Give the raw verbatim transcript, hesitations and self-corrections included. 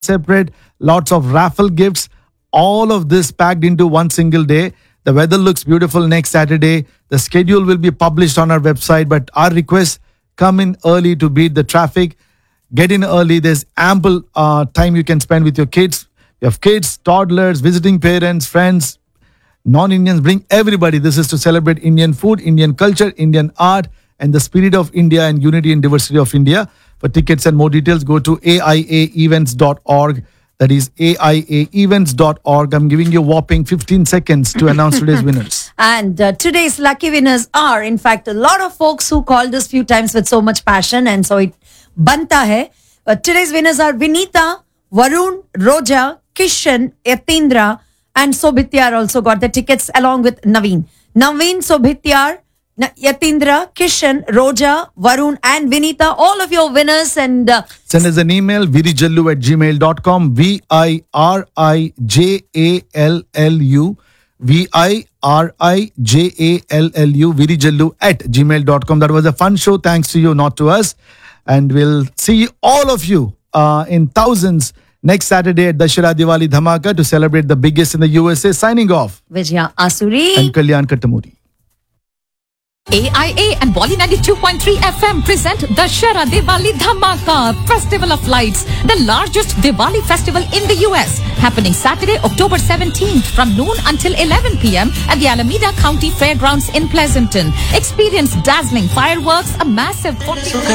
separate, lots of raffle gifts, all of this packed into one single day. The weather looks beautiful next Saturday. The schedule will be published on our website, but our request, come in early to beat the traffic. Get in early. There's ample uh, time you can spend with your kids. You have kids, toddlers, visiting parents, friends, non-Indians. Bring everybody. This is to celebrate Indian food, Indian culture, Indian art, and the spirit of India and unity and diversity of India. For tickets and more details, go to A I A events dot org. That is A I A events dot org. I'm giving you a whopping fifteen seconds to announce today's winners. And uh, today's lucky winners are, in fact, a lot of folks who called us few times with so much passion, and so it banta hai. Uh, today's winners are Vinita, Varun, Roja, Kishan, Yatindra, and Sobhityar also got the tickets along with Naveen. Naveen, Sobhityar, Yatindra, Kishan, Roja, Varun, and Vinita, all of your winners. And uh, send us an email, virijallu at gmail dot com, V I R I J A L L U, V I R I J A L L U, virijallu at gmail dot com. That was a fun show. Thanks to you, not to us. And we'll see all of you uh, in thousands next Saturday at Dussehra Diwali Dhamaka to celebrate the biggest in the U S A. Signing off, Vijaya Asuri and Kalyan Kattamuri. A I A and Bolly ninety-two point three F M present Dussehra Diwali Dhamaka, Festival of Lights, the largest Diwali festival in the U S, happening Saturday, October seventeenth from noon until eleven p.m. at the Alameda County Fairgrounds in Pleasanton. Experience dazzling fireworks, a massive forty